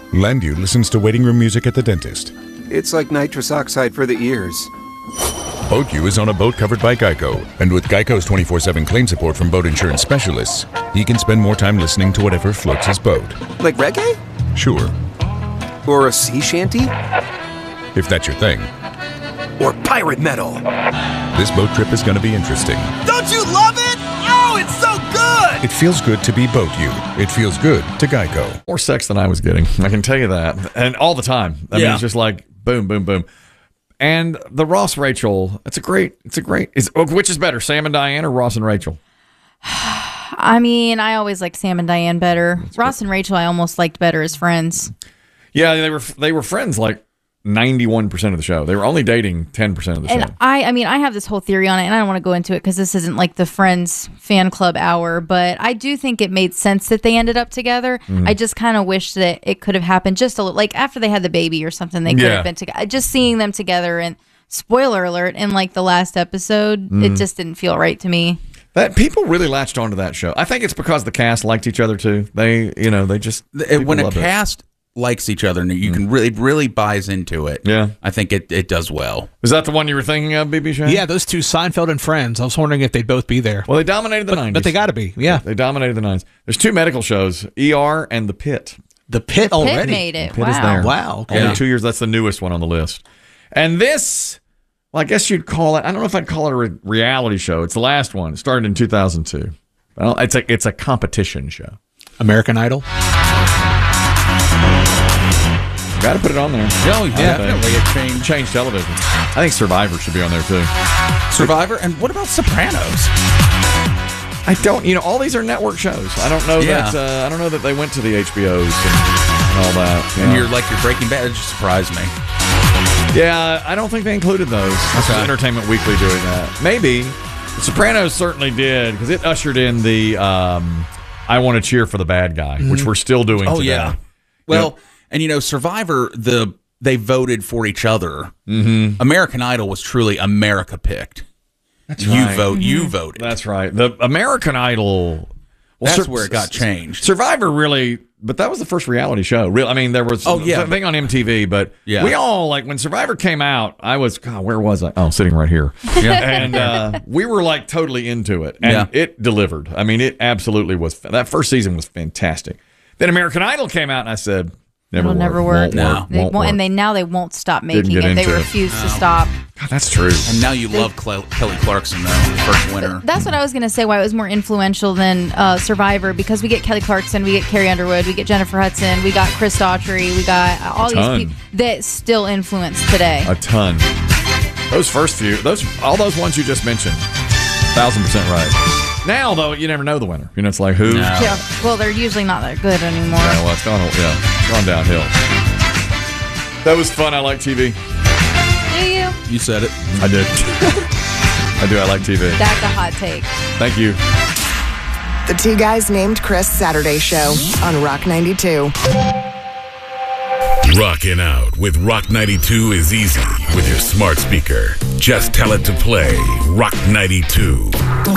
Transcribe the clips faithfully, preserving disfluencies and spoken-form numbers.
Landu listens to waiting room music at the dentist. It's like nitrous oxide for the ears. BoatU is on a boat covered by Geico, and with Geico's twenty-four seven claim support from boat insurance specialists, he can spend more time listening to whatever floats his boat. Like reggae? Sure. Or a sea shanty? If that's your thing. Or pirate metal? This boat trip is going to be interesting. Don't you love it? Oh, it's so good! It feels good to be BoatU. It feels good to Geico. More sex than I was getting, I can tell you that. And all the time. I Yeah. mean, it's just like boom, boom, boom. And the Ross Rachel, it's a great, it's a great, is, which is better, Sam and Diane or Ross and Rachel? I mean, I always liked Sam and Diane better. That's Ross great. and Rachel, I almost liked better as friends. Yeah, they were they were friends like ninety-one percent of the show. They were only dating ten percent of the and show. And I, I mean, I have this whole theory on it, and I don't want to go into it because this isn't like the Friends fan club hour, but I do think it made sense that they ended up together. Mm-hmm. I just kind of wish that it could have happened just a little, like after they had the baby or something, they could yeah. have been together. Just seeing them together, and spoiler alert, in like the last episode, mm. it just didn't feel right to me. That people really latched onto that show. I think it's because the cast liked each other too. They, you know, they just when a cast it. likes each other, and you can really really buys into it. Yeah, I think it, it does well. Is that the one you were thinking of, B B Shane? Yeah, those two, Seinfeld and Friends. I was wondering if they'd both be there. Well, they dominated the but, nineties, but they got to be. Yeah, they dominated the nineties. There's two medical shows: E R and The Pit. The Pit the already Pit made it. The Pit wow. is there. Wow. Only yeah. two years. That's the newest one on the list. And this. Well, I guess you'd call it, I don't know if I'd call it a re- reality show. It's the last one. It started in two thousand two. Well, it's a, it's a competition show. American Idol? Got to put it on there. Oh, yeah, definitely. It changed. Change television. I think Survivor should be on there, too. Survivor? And what about Sopranos? I don't, you know, all these are network shows. I don't know yeah. that, uh, I don't know that they went to the H B Os and all that. And know. You're like, you're Breaking Bad. It just surprised me. Yeah, I don't think they included those. This okay. is Entertainment Weekly doing that. Maybe. The Sopranos certainly did, because it ushered in the um, I Want to Cheer for the Bad Guy, mm-hmm. which we're still doing oh, today. yeah. Well, yep. and you know, Survivor, the they voted for each other. Mm-hmm. American Idol was truly America picked. That's you right. vote, mm-hmm. you voted. That's right. The American Idol. Well, that's Sur- where it got changed. Survivor really, but that was the first reality show. Real, I mean, there was oh, yeah. a thing on M T V, but yeah. we all, like, when Survivor came out, I was, God, where was I? Oh, sitting right here. Yeah. And uh, we were, like, totally into it. And yeah. it delivered. I mean, it absolutely was. That first season was fantastic. Then American Idol came out, and I said, never It'll work. never work. Won't no. work. They won't won't, work. and they now they won't stop making Didn't it. get They into refuse it. to stop. God, that's true. And now you love Cle- Kelly Clarkson, though, first winner. That's what I was going to say, why it was more influential than uh, Survivor, because we get Kelly Clarkson, we get Carrie Underwood, we get Jennifer Hudson, we got Chris Daughtry, we got all these people that still influence today. A ton. Those first few, those all those ones you just mentioned, thousand percent right. Now, though, you never know the winner. You know, it's like who? No. Yeah, well, they're usually not that good anymore. Yeah, well, it's gone, yeah, it's gone downhill. That was fun. I like T V. Do you? You said it. I did. I do. I like T V. That's a hot take. Thank you. The Two Guys Named Chris Saturday Show on Rock ninety-two. Rocking out with Rock ninety-two is easy with your smart speaker. Just tell it to play Rock ninety-two.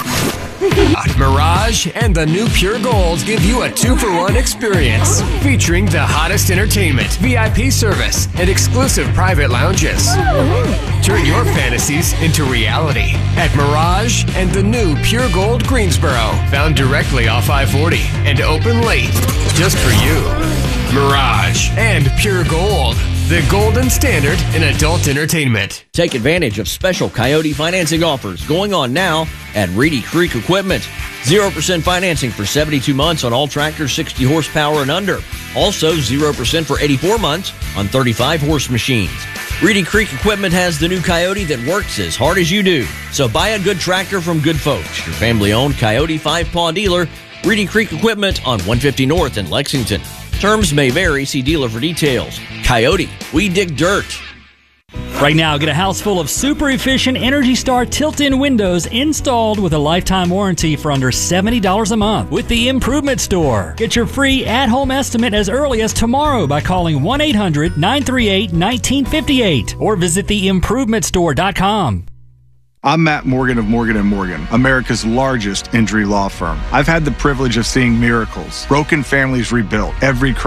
Mirage and the new Pure Gold give you a two-for-one experience featuring the hottest entertainment, V I P service, and exclusive private lounges. Turn your fantasies into reality at Mirage and the new Pure Gold Greensboro, found directly off I forty and open late just for you. Mirage and Pure Gold, the golden standard in adult entertainment. Take advantage of special Coyote financing offers going on now at Reedy Creek Equipment. zero percent financing for seventy-two months on all tractors sixty horsepower and under. Also zero percent for eighty-four months on thirty-five horse machines. Reedy Creek Equipment has the new Coyote that works as hard as you do. So buy a good tractor from good folks. Your family-owned Coyote five-paw dealer, Reedy Creek Equipment on one fifty North in Lexington. Terms may vary. See dealer for details. Coyote, we dig dirt. Right now, get a house full of super efficient Energy Star tilt-in windows installed with a lifetime warranty for under seventy dollars a month with the Improvement Store. Get your free at-home estimate as early as tomorrow by calling one eight hundred nine three eight one nine five eight or visit the improvement store dot com. I'm Matt Morgan of Morgan and Morgan, America's largest injury law firm. I've had the privilege of seeing miracles, broken families rebuilt, every